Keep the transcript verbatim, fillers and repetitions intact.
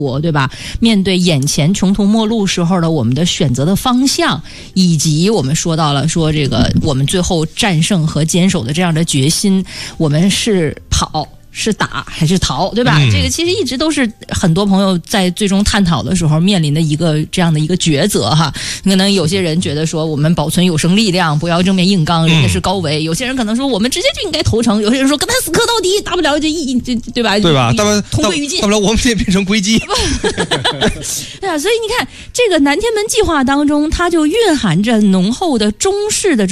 我对吧？面对眼前穷途末路时候的我们的选择的方向，以及我们说到了说这个我们最后战胜和坚守的这样的决心，我们是跑是打还是逃，对吧？嗯、这个其实一直都是很多朋友在最终探讨的时候面临的一个这样的一个抉择哈。可能有些人觉得说我们保存有生力量，不要正面硬刚，人家是高维；嗯、有些人可能说我们直接就应该投诚；有些人说跟他死磕到底，大不了这一这对吧？ 对吧？大不同归于尽， 大不了我们也变成龟鸡。 对啊，所以你看这个南天门计划当中，它就蕴含着浓厚的中式的。